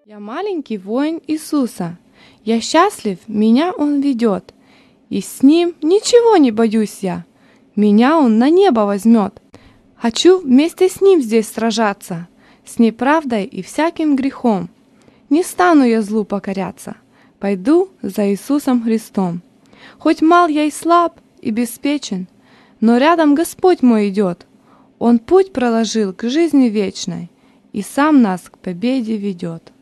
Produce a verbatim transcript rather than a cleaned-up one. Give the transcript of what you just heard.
Я маленький воин Иисуса, я счастлив, меня Он ведет, и с Ним ничего не боюсь я, меня Он на небо возьмет. Хочу вместе с Ним здесь сражаться, с неправдой и всяким грехом. Не стану я злу покоряться, пойду за Иисусом Христом. Хоть мал я и слаб, и беспечен, но рядом Господь мой идет. Он путь проложил к жизни вечной и сам нас к победе ведет.